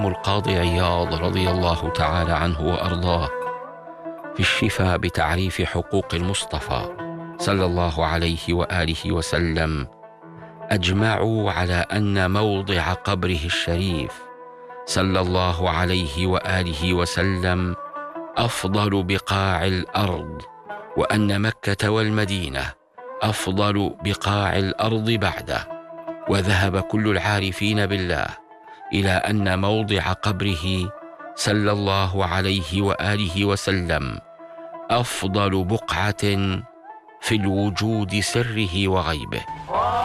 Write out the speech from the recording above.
القاضي عياض رضي الله تعالى عنه وأرضاه في الشفاء بتعريف حقوق المصطفى صلى الله عليه وآله وسلم أجمعوا على أن موضع قبره الشريف صلى الله عليه وآله وسلم أفضل بقاع الأرض، وأن مكة والمدينة أفضل بقاع الأرض بعده. وذهب كل العارفين بالله إلى أن موضع قبره صلى الله عليه وآله وسلم أفضل بقعة في الوجود سره وغيبه.